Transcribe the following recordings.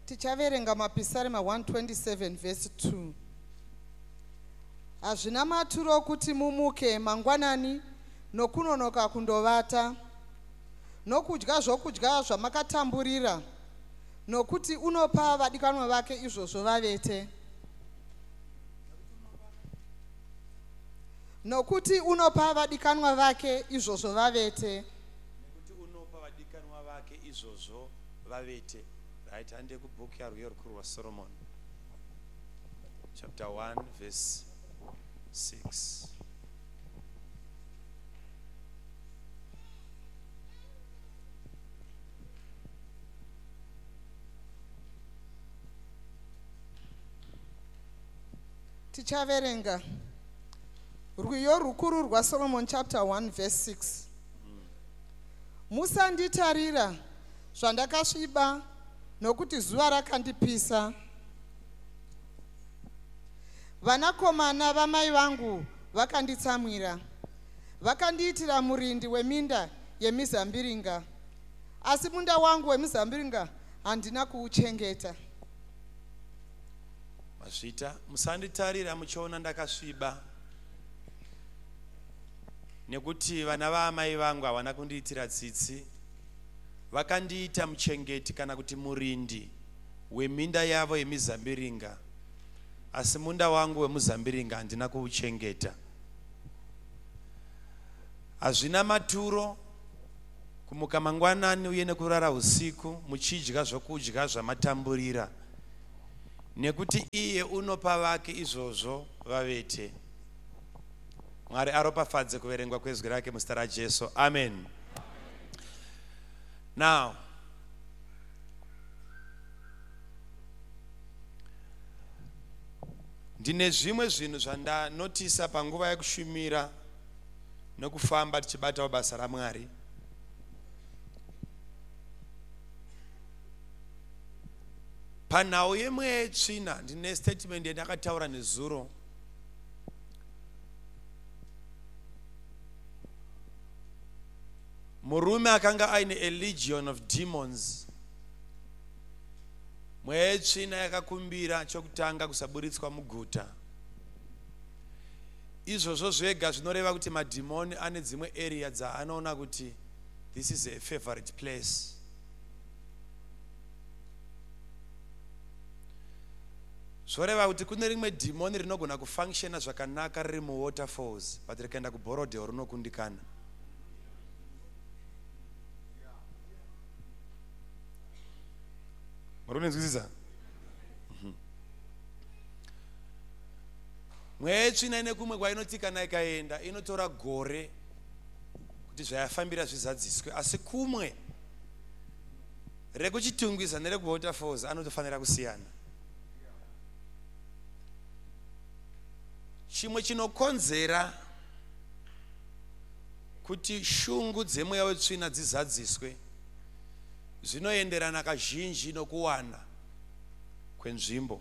Tichaverenga mapisarema 127 verse 2. Hazvina maturo kuti mumuke mangwanani nokunonoka kundovata, nokudya zvokudya zvamakatamburira, nokuti unopa vadikanwa vake izvozvo vavete. Nokuti unopa vadikanwa vake izvozvo vavete. Right, hande kubhuku yarwiyo rukuru rwa Solomon, chapter 1 verse 6. Tichaverenga rwiyo rukuru rwa Solomon chapter 1 verse 6. Musanditarira zvandakasviba, nokuti zuva rakandipisa. Vanakomana vamai vangu vakanditsamwira, vakandiitira murindi weminda yemizambiringa, asi munda wangu wemizambiringa handina kuuchengeta. Mazvita, musanditarira muchiona ndakasviba, nekuti vana vaamai vangu havana kundiitira tsitsi. Vakandiita muchengeti kana kuti murindi weminda yavo yemizambiringa, asi munda wangu wemuzambiringa handina kuuchengeta. Hazvina maturo kumuka mangwanani uye nekurara usiku muchidya zvokudya zvamatamburira, nekuti iye unopa vake izvozvo vavete. Mwari aropafadze kuverengwa kwezwi rake muzita raJesu. Amen. Now, ndine zvimwe zvinhu zvandanotisa panguva yekushumira nokufamba tichibatawo basa raMwari. Panhau yemweya yetsvina ndine statement yandakataura nezuro. Murume akanga aine a legion of demons. Mweya yetsvina yakakumbira chokutanga kusaburitswa muguta. Izvozvo zvega zvinoreva kuti madhimoni ane dzimwe area dzaanoona kuti this is a favorite place. Zvoreva kuti kune rimwe dhimoni rinogona kufunctiona zvakanaka riri muwaterfalls, but rikaenda kuBorodeo rinokundikana. Marunenzwisisa? Mweya yetsvina ine kumwe kwainoti kana ikaenda inotora gore kuti zvayafambira zvizadziswe, asi kumwe rekuchitungwiza nerekuwaterfalls anotofanira kusiyana. Chimwe chinokonzera kuti shungu dzemweya wetsvina dzizadziswe zvinoenderana kazhinji nokuwana kwenzvimbo.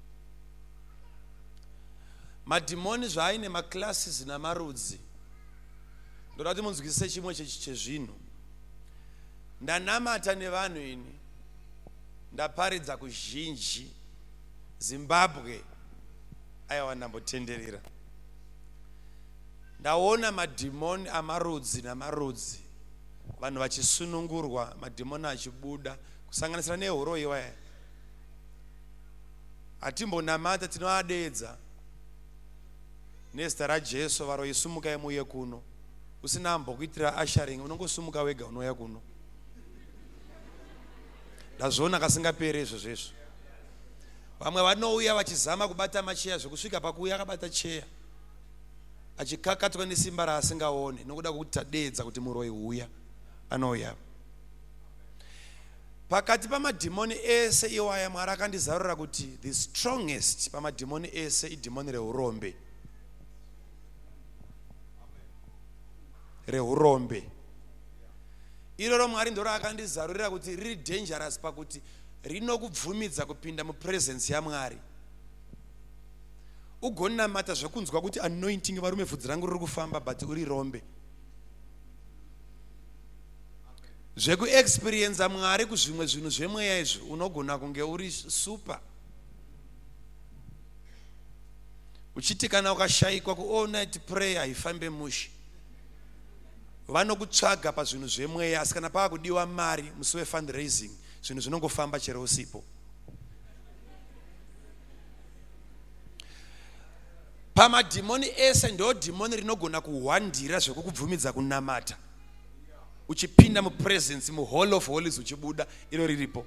Madhimoni zvaaine maclasses namarudzi. Ndoda kuti munzwisise chimwe chezvinhu. Ndanamata nevanhu ini, ndaparidza kuzhinji Zimbabwe, aiwa ndambotenderera. Ndaona madhimoni amarudzi namarudzi, vanhu vachisunungurwa, madhimoni achibuda, kusanganisira nehuro iwaya. Atimbonamata tinoadedza nezita raJesu, varoi sumukai muye kuno. Usina ambokuitira asharing, unongosumuka wega unouya kuno. Ndazviona kasingaperi izvozvo. Vamwe vanouya vachizama kubata macheya zvokusvika pakuuya akabata cheya, achikakatwa nesimba raasingaone, nokuda kwokuti tadedza kuti muroi uya anouya. Pakati pamadhimoni ese iwaya Mwari akandizarura kuti the strongest pamadhimoni ese idhimoni reurombe. Reurombe. Iroro Mwari ndoro akandizarurira kuti riri dangerous pakuti rinokubvumidza kupinda mupresence yaMwari. Ugonamata zvokunzwa kuti anointing varume vhudzi rangu riri kufamba but uri rombe. zvekuexperienza Mwari kuzvimwe zvinhu zvemweya izvi unogona kunge uri super. Uchiti kana ukashayikwa ku-all night prayer haifambe mushe. Vanokutsvaga pazvinhu zvemweya, asi kana pava kudiwa mari musi wefundraising zvinhu zvinongofamba chero usipo. Pamadhimoni ese ndo dhimoni rinogona kuhwandira zvekukubvumidza kunamata. Uchipinda mupresence, muhall of holies uchibuda, iro riripo.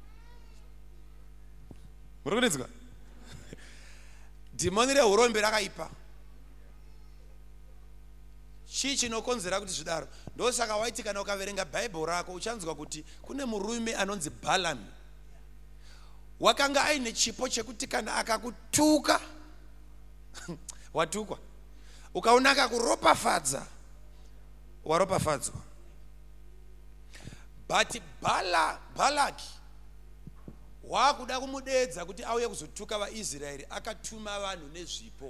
Murikudzwa? Dhimoni rehurombe rakaipa. Chii chinokonzera kuti zvidaro? Ndosaka waiti kana ukaverenga Bible rako uchanzwa kuti kune murume anonzi Balaam. Wakanga aine chipo chekuti kana akakutuka watukwa. Ukaona akakuropafadza waropafadzwa. But Balaki wakuda kumudedza kuti auye kuzotuka vaIsraeri, akatuma vanhu nezvipo.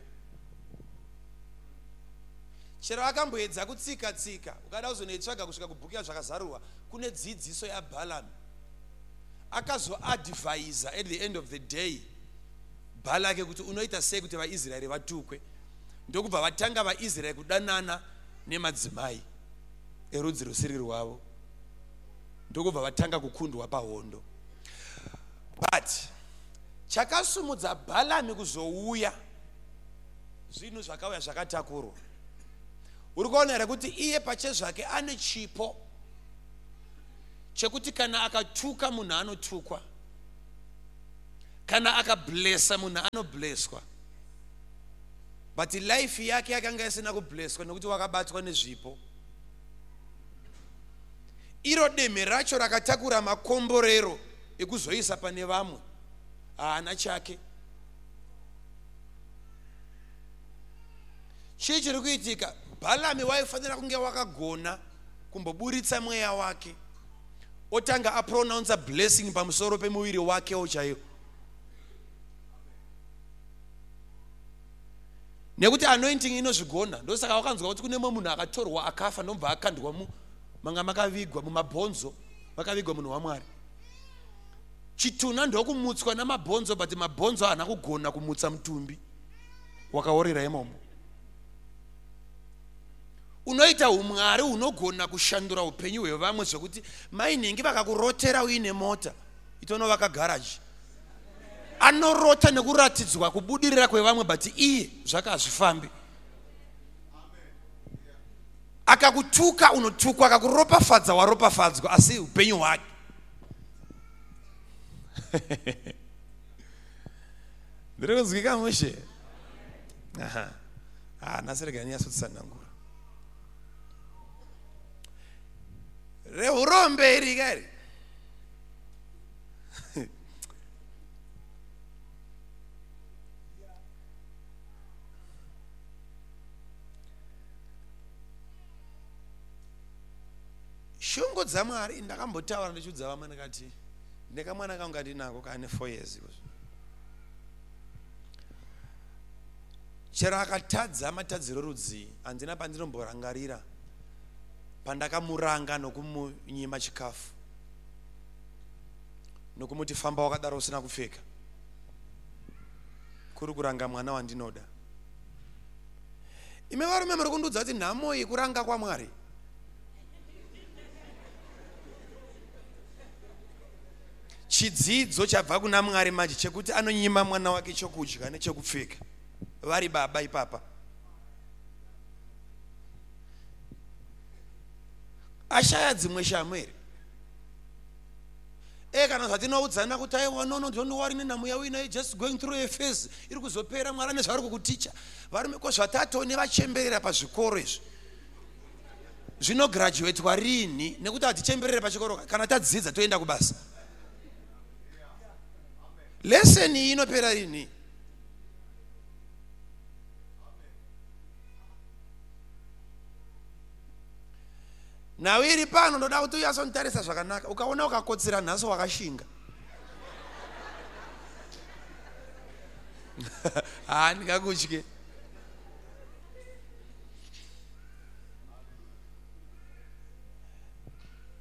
Chero akamboedza kutsika, ukada kuzonoitsvaga kusvika kubhuku yazvakazarurwa, kune dzidziso yaBalaam. Akazoadvisa at the end of the day Balaki kuti unoita sei kuti vaIsraeri vatukwe. Ndokubva vatanga vaIsraeri kudanana nemadzimai erudzi rusiri rwavo. Ndokubva vatanga kukundwa pahondo. But chakasumudza Balaam kuzouya zvinhu zvakauya zvakatakurwa. Uri kuona here kuti iye pachezvake ane chipo chekuti kana akatuka munhu anotukwa, kana akablessa munhu anoblesswa. But life yake yakanga isina kublesswa nokuti wakabatwa nezvipo. Iro deme racho rakatakura makomborero ekuzoisa pane vamwe haana chake. Chii chiri kuitika? Balaam waifanira kunge wakagona kumboburitsa mweya wake, otanga apronounce blessing pamusoro pemuviri wakewo chaiwo. Nekuti anointing inozvigona. Ndosaka wakanzwa kuti kune munhu akatorwa akafa ndobva akandwa manga makavigwa mumabhonzo, makavigwa munhu waMwari. Chituna ndokumutswa namabhonzo, but mabhonzo haana kugona kumutsa mutumbi wakaorera imomo. Unoita umwari unogona kushandura upenyu hwevamwe zvekuti mainhingi vakakurotera uine mota itonova garaji. Anorota nekuratidzwa kubudirira kwevamwe, but iye zvaka hazvifambi. Akakutuka unotukwa, akakuropafadza waropafadzwa, asi upenyu hwake. Ndiri kuzwika mushe? Nhasi regai ndinyatsosanangura. Rehurombe iri kari. Shungu dzaMwari ndakambotaura ndichiudza vamwe ndikati nekamwana kangu ndinako kane 4 years. Chero akatadza matadziro rudzi, handina pandinomborangarira pandakamuranga nokumunyima chikafu, nokumuti famba wakadaro usina kupfeka. Kuri kuranga mwana wandinoda. Ime varume muri kundudza kuti nhamo iyi kuranga kwaMwari. Chidzidzo chabva kuna Mwari manje chekuti anonyima mwana wake chokudya nechekupfeka vari baba ipapa. Ashaya dzimwe shamweri. Kana zvatinoudzana kuti aiwa no don't worry nenhamo yawo ino just going through a phase iri kuzopera, Mwari ane zvaari kukuticha. Varume ko zvatatone vachemberera pazvikoro izvi zvino graduatewa rini nekuti hatichemberere pachikoro kana tadzidza toenda kubasa. Lesson iyi inopera rini? Nawe iri pano ndoda kuti uyasonitarisa zvakanaka. Ukaona ukakotsera nhasi wakashinga. Ndingakutye.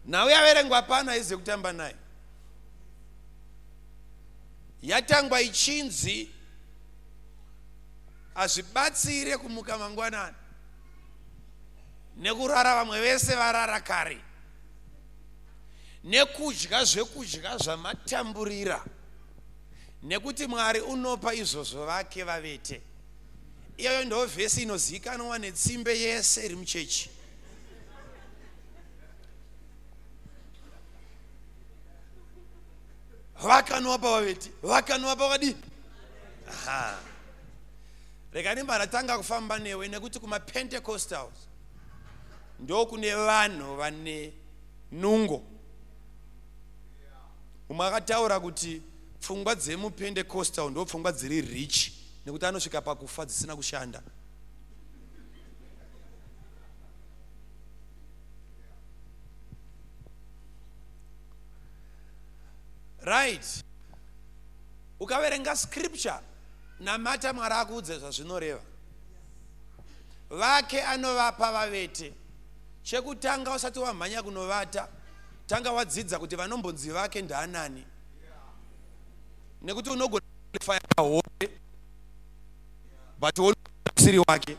nawe yaverengwa pano haizi kutamba naye. Yatangwa ichinzi azvibatsire kumuka mangwanani nekurara vamwe vese varara kare nekudya zvekudya zvamatamburira nekuti Mwari unopa izvozvo vake vavete. Iyoyo ndo vhesi inozivikanwa netsimbe yese iri muchechi. Vakanopa vavete, vakanopa vadi. Aha. Rega nimbaratanga kufamba newe nekuti kuma Pentecostals ndo kune vanhu vane nungo. Umakataura kuti pfungwa dzemu Pentecostal ndo pfungwa dziri rich nekuti anosvika pakufa dzisina kushanda. Right. Ukaverenga scripture namata Mwari akuudza zvazvinoreva. Vake anovapa vavete. Chekutanga usati wamhanya kunovata, tanga wadzidza kuti vanombonzi vake ndaanani. Nekuti unogona fire hope but siri wake.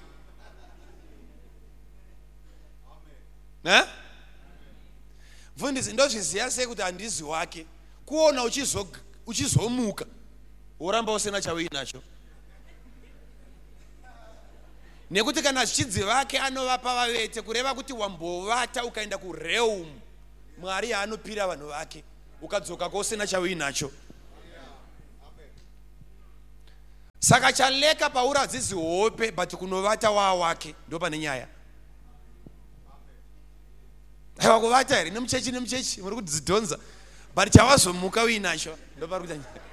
Amen. Mfundisi ndozviziya sei kuti handizi wake. Kuona uchizomuka uramba usina chauinacho. Nekuti kana zvichidzi vake anovapa vavete kureva kuti wambovata ukaenda kureum Mwari anopira vanhu vake ukadzoka usina chauinacho. Saka chaleka pauradzidzi hope but kunovata wake ndo pane nyaya. Aiwa kuvata here nemuchechi muri kudzidhonza but chawazomuka uinacho ndo pari kuita nyaya.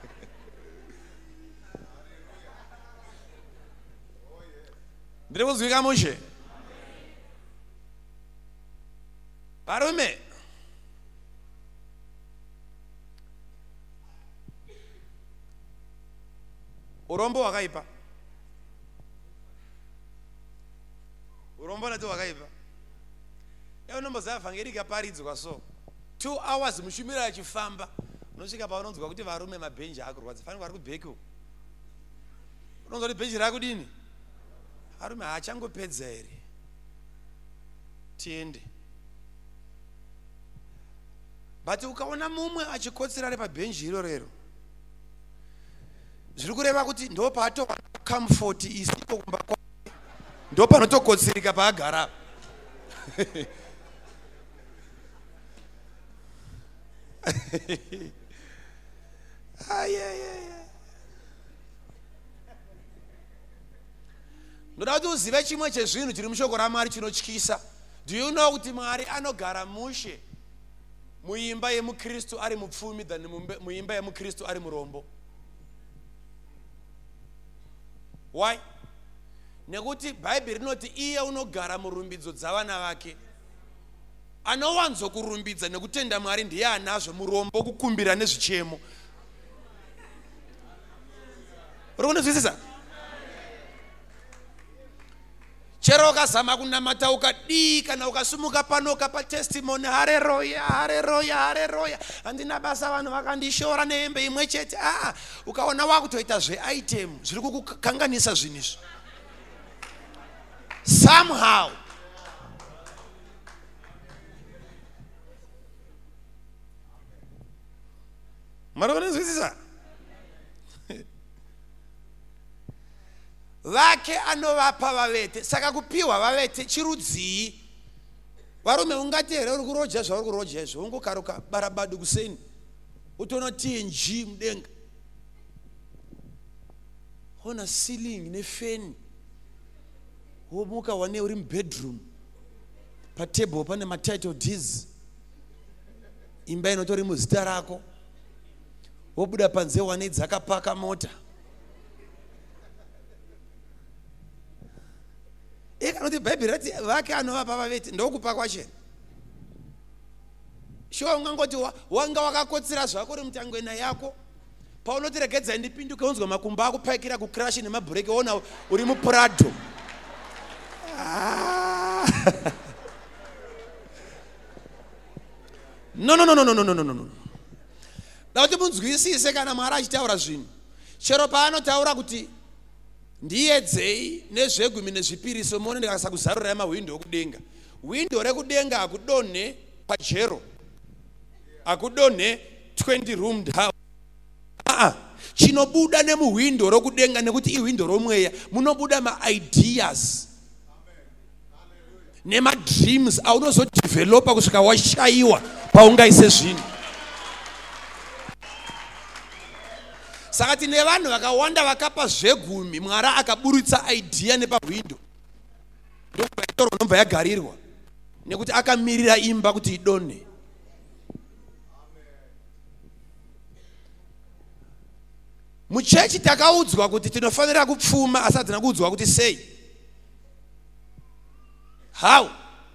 Ndiri kuzwika mushe? Varume, urombo wakaipa. Urombo nati wakaipa. Yao nombo za vhangerika paridzwa so 2 hours mushumira achifamba unosvika paunonzwa kuti varume mabhenji akurwadza. Fani vari kubheki. Unonzwa kuti bhenji rakudini? Varume haachangopedza here. Tiende. But ukaona mumwe achikotsera ari pabhenji iro rero, zviri kureva kuti ndo pato comfort isipo kumba kwake, ndo panotokotsereka paagara. Ndoda kuti uzive chimwe chezvinhu chiri mushoko raMwari chinotyisa. Do you know kuti Mwari anogara mushe muimba yemukristu ari mupfumi than muimba yemukristu ari murombo? Why? Nekuti Bhaibheri rinoti iye unogara murumbidzo dzavana vake. Anowanzo kurumbidza nekutenda Mwari ndiye anazvo, murombo kukumbira nezvichemo. Uri kunzwisisa? Chero ukazama kunamata ukadii kana ukasumuka pano ukapa testimony haleluya haleluya haleluya handina basa vanhu vakandishora nehembe imwe chete, ukaona wakutoita zveitem zviri kukukanganisa zvinhu izvi somehow. Mari kunzwisisa? Vake anovapa vavete. Saka kupiwa vavete chirudzii. Varume ungati here uri kuroja zvauri kuroja izvo, ungokaruka barabadu kuseni utoona TNG mudenga, ona ceiling nefeni, womuka wane uri mubedroom, patable pane matitle deeds, imba inotori muzita rako, wobuda panze wane dzakapaka mota. Ikanoti Bhaibheri rati vake anovapa vavete ndokupa kwache. Shuwa ungangoti wanga wakakotsera zvako uri mutangwena yako, paunoti regedza ndipinduke unzwa makumba akupakira kucrash nemabhureki ona uri muPrado. no. Dauti munzwisise kana Mwari achitaura zvinhu. Chero paanotaura kuti ndiedzei nezvegumi nezvipiriso muone ndikasa kuzarura mahwindo okudenga. Windo rekudenga akudonhe pajero. Akudonhe 20 roomed house. Chinobuda nemuhwindo rokudenga nekuti ihwindo romweya munobuda ma-ideas nema-dreams aunozodevelopa kusvika washayiwa paungaise zvinhu. Saka tine vanhu vakawanda vakapa zvegumi Mwari akaburitsa idea nepahwindo. Ndokutoro inobva yagarirwa nekuti akamirira imba kuti idonhe. Muchechi takaudzwa kuti tinofanira kupfuma asi hatina kuudzwa kuti sei. How?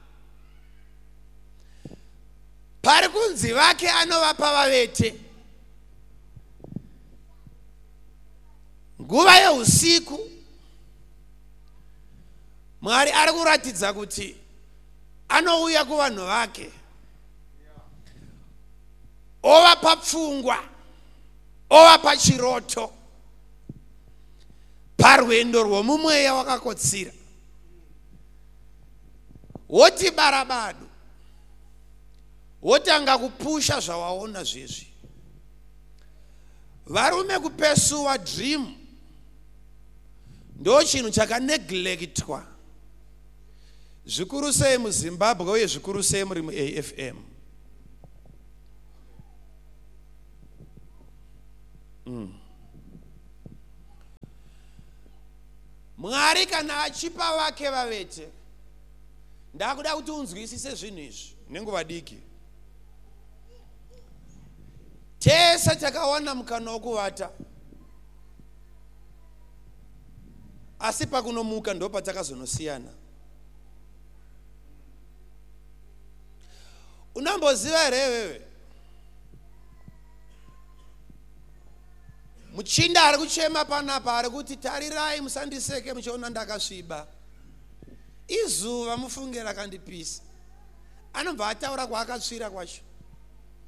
Pari kunzi vake anovapa vavete. Nguva yeusiku Mwari ari kuratidza kuti anouya kuvanhu vake ovapa pfungwa, ovapa chiroto parwendo rwomumweya wakakotsira. Woti barabadu, wotanga kupusha zvawaona zvezvi. Varume kupesuwa dream ndo chinhu chakaneglectwa zvikuru sei muZimbabwe uye zvikuru sei muri muAFM. Mwari kana achipa vake vavete, ndakuda kuti unzwisise zvinhu izvi nenguva diki. Tese takawana mukana wokuvata, asi pakunomuka ndo patakazonosiyana. Unamboziva here wewe muchinda ari kuchema panapa ari kuti tarirai musandiseke muchiona ndakasviba, izuva mufunge rakandipisa. Anobva ataura kwaakatsvira kwacho.